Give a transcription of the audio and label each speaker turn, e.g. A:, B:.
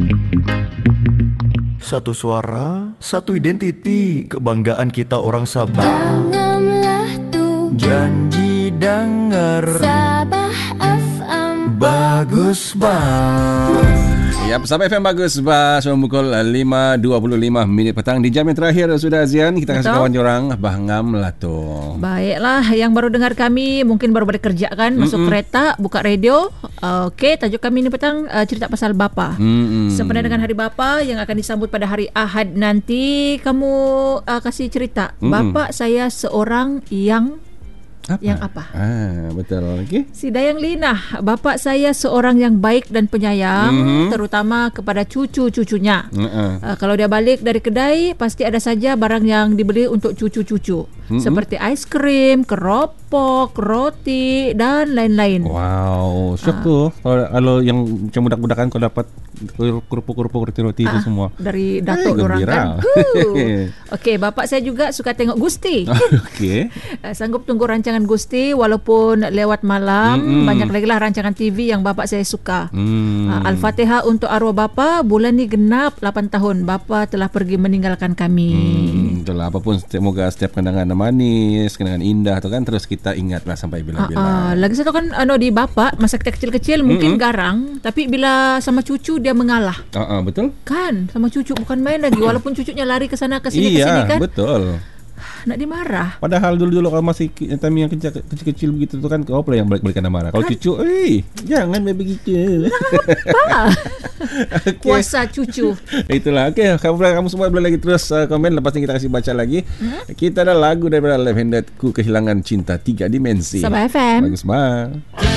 A: Satu suara, satu identiti, kebanggaan kita orang Sabah.
B: Tanamlah tu
A: Janji dengar
B: Sabah FM.
A: bagus bang.
C: Ya, Sabah FM bagus bahas pukul 5.25 petang. Di jam yang terakhir sudah Azian. Kita kasih kawan orang Bahngam lah tu.
D: Baiklah, yang baru dengar kami mungkin baru boleh kerja kan, masuk kereta, buka radio. Okey, tajuk kami ni petang cerita pasal bapa. Sempena dengan Hari Bapa yang akan disambut pada hari Ahad nanti, kamu kasih cerita. Bapa saya seorang yang apa?
C: Betul. Okey.
D: Si Dayang Linah, bapa saya seorang yang baik dan penyayang, terutama kepada cucu-cucunya. Kalau dia balik dari kedai, pasti ada saja barang yang dibeli untuk cucu-cucu. Seperti aiskrim, keropok, roti dan lain-lain.
E: Wow, syok tu. Kalau yang macam budak-budakan kau dapat kerupuk-kerupuk roti-roti itu semua.
D: Dari datuk orang kan. Okey, bapa saya juga suka tengok Gusti.
E: Okey.
D: Sanggup tunggu rancangan Gusti walaupun lewat malam. Banyak lagi lah rancangan TV yang bapa saya suka. Al-Fatihah untuk arwah bapa. Bulan ni genap 8 tahun bapa telah pergi meninggalkan kami.
C: Itulah, apapun semoga setiap kenangan manis, kenangan indah tu kan terus kita ingatlah sampai bila-bila.
D: Lagi satu kan di bapa masa kita kecil-kecil mungkin garang, tapi bila sama cucu dia mengalah.
C: Betul.
D: Kan sama cucu bukan main lagi, walaupun cucunya lari ke sana ke sini ke sini kan.
C: Iya, betul.
D: Nak dimarah.
E: Padahal dulu-dulu kalau masih time yang kecil-kecil begitu tu kan, kau pula yang balik-balikan marah. Kalau cucu, jangan begitu.
D: Apa? Puasa cucu.
C: Itulah. Okey, kamu semua boleh lagi terus komen. Lepas ni kita kasih baca lagi. Kita ada lagu daripada Left Handed, Ku Kehilangan Cinta 3 Dimensi.
D: Sabah FM.
C: Bagus banget.